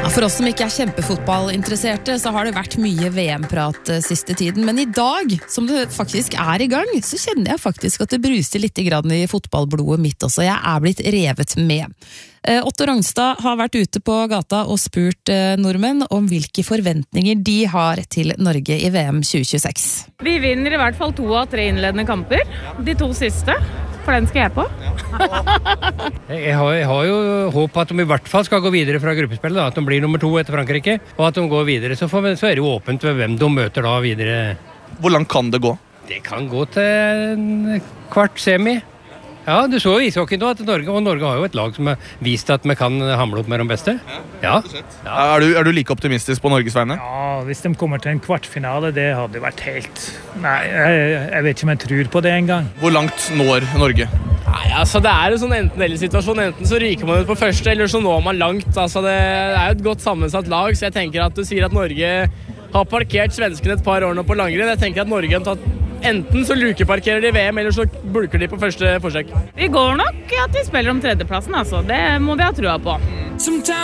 For oss som ikke kjempefotballinteresserte, så har det vært mye VM-prat siste tiden. Men i dag, som det faktisk i gang, så kjenner jeg faktisk at det bruser litt grann i fotballblodet mitt også. Jeg blitt revet med. Otto Rangstad har vært ute på gata og spurt nordmenn om hvilke forventninger de har til Norge i VM 2026. Vi vinner i hvert fall 2 av 3 innledende kamper. De 2 siste. For den skal jeg på. Jeg har jo håp at de i hvert fall skal gå videre fra gruppespillet, at de blir nummer 2 etter Frankrike, og at de går videre. Så det jo åpent ved hvem de møter da videre. Hvor langt kan det gå? Det kan gå til en kvart semi. Ja, du så jo ishockey nå, at Norge har jo et lag som har vist at vi kan hamle opp med de beste. Ja. Er du like optimistisk på Norges vegne? Ja, hvis de kommer til en kvartfinale, det hadde vært helt... Nei, jeg vet ikke om jeg tror på det engang. Hvor langt når Norge? Nei, altså det jo sånn enten-eller-situasjon. Enten så ryker man ut på første, eller så når man langt. Altså det jo et godt sammensatt lag, så jeg tenker at du sier at Norge har parkert svenskene et par år nå på langrenn. Jeg tenker at Norge har tatt enten så lukeparkerer de i VM, eller så bulker de på første forsøk. Vi går nok at de spiller om tredjeplassen, altså. Det må vi ha trua på.